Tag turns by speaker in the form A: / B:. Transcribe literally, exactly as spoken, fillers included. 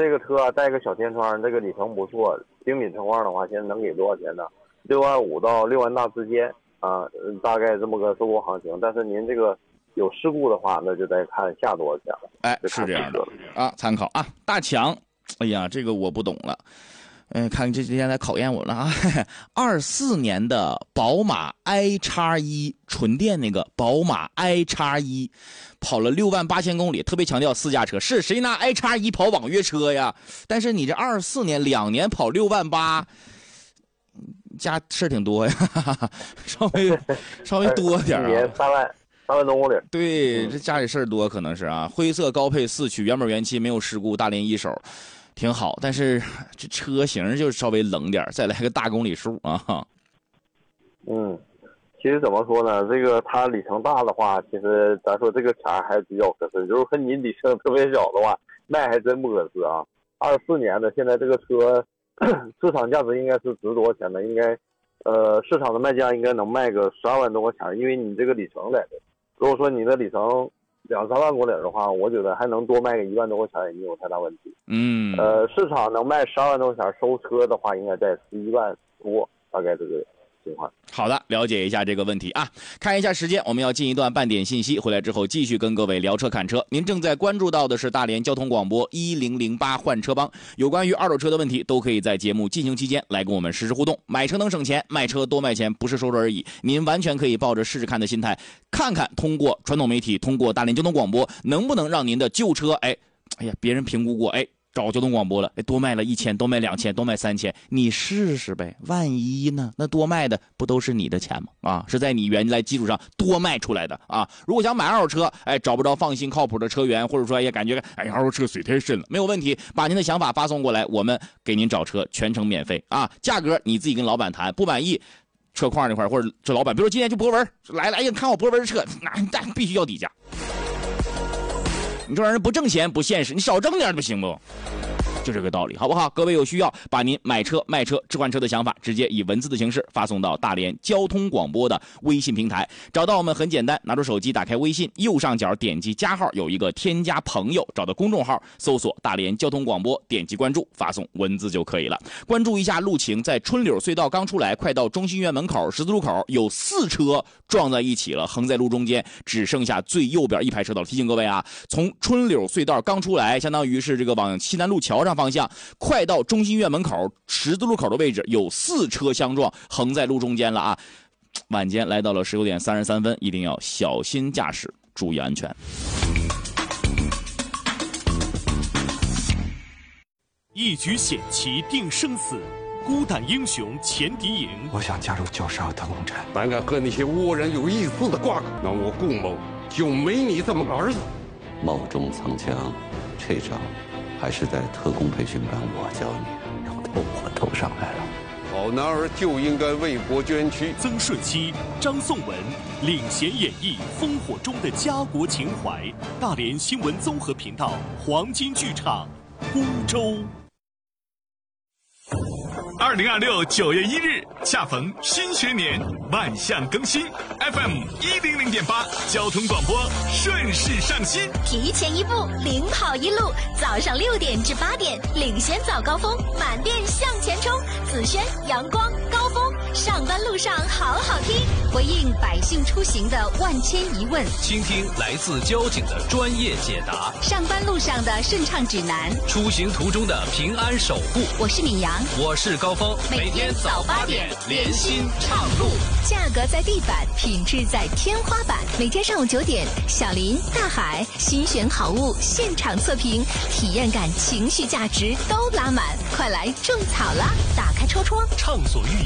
A: 这个车啊带个小天窗，这个里程不错，精品车况的话，现在能给多少钱呢？六万五到六万大之间啊，大概这么个售后行情。但是您这个有事故的话，那就得看下多少钱了。
B: 哎，是这样的啊，参考啊。大强，哎呀，这个我不懂了。嗯，看这几天来考验我了啊！二四年的宝马 i 叉一纯电那个宝马 i 叉一跑了六万八千公里，特别强调私家车，是谁拿 i 叉一跑网约车呀？但是你这二四年两年跑六万八，加事儿挺多呀，稍微稍微多点啊。
A: 一年三万三万多公里。
B: 对，这家里事儿多可能是啊。灰色高配四驱，原本原漆，没有事故，大连一手。挺好，但是这车型就稍微冷点，再来个大公里数啊。
A: 嗯，其实怎么说呢，这个它里程大的话，其实咱说这个钱还比较合适。就是和你里程特别小的话，卖还真不合适啊。二四年的现在这个车市场价值应该是值多少钱呢？应该，呃，市场的卖价应该能卖个十二万多块钱，因为你这个里程来的。如果说你的里程两三万公里的话，我觉得还能多卖个一万多块钱也没有太大问题。
B: 嗯，
A: 呃，市场能卖十二万多块钱，收车的话应该在十一万多，大概这个情况。
B: 好的，了解一下这个问题啊。看一下时间，我们要进一段半点信息，回来之后继续跟各位聊车看车。您正在关注到的是大连交通广播一零零八换车帮，有关于二手车的问题都可以在节目进行期间来跟我们实时互动。买车能省钱，卖车多卖钱，不是说说而已。您完全可以抱着试试看的心态，看看通过传统媒体，通过大连交通广播，能不能让您的旧车，哎，哎呀，别人评估过，哎。找交通广播了，哎，多卖了一千，多卖两千，多卖三千，你试试呗，万一呢？那多卖的不都是你的钱吗？啊，是在你原来基础上多卖出来的啊。如果想买二手车，哎，找不着放心靠谱的车源，或者说也感觉哎二手车水太深了，没有问题，把您的想法发送过来，我们给您找车，全程免费啊。价格你自己跟老板谈，不满意车况那块或者这老板，比如说今天就博文来来呀，看我博文车，那那必须要底价。你说让人不挣钱不现实，你少挣点不行不？就这个道理，好不好？各位有需要把您买车、卖车、置换车的想法，直接以文字的形式发送到大连交通广播的微信平台。找到我们很简单，拿出手机，打开微信，右上角点击加号，有一个添加朋友，找到公众号，搜索大连交通广播，点击关注，发送文字就可以了。关注一下路情，在春柳隧道刚出来，快到中心医院门口十字路口，有四车撞在一起了，横在路中间，只剩下最右边一排车道。提醒各位啊，从春柳隧道刚出来，相当于是这个往西南路桥上方向，快到中心医院门口十字路口的位置，有四车相撞，横在路中间了啊！晚间来到了十九点三十三分，一定要小心驾驶，注意安全。
C: 一局险棋定生死，孤胆英雄钱敌营。
D: 我想加入九十二特工队，
E: 胆敢和那些倭人有一丝的瓜葛，那我顾某就没你这么个儿子。
F: 冒中藏枪，这招还是在特工培训班我教你，都投我头上来了。
E: 好男儿就应该为国捐躯。
C: 曾舜晞、张颂文领衔演绎烽火中的家国情怀。大连新闻综合频道黄金剧场，孤舟。
G: 二零二六九月一日，恰逢新学年，万象更新 ，F M 一零零点八，交通广播顺势上新，
H: 提前一步，领跑一路。早上六点至八点，领先早高峰，满电向前冲。紫轩、阳光、高峰，上班路上好好听，回应百姓出行的万千疑问，
I: 倾听来自交警的专业解答，
H: 上班路上的顺畅指南，
I: 出行途中的平安守护。
H: 我是敏阳，
I: 我是高峰，
H: 每天早八点连心畅路，价格在地板，品质在天花板。每天上午九点，小林、大海新选好物现场测评，体验感、情绪价值都拉满，快来种草啦！打开车窗，
C: 畅所欲言。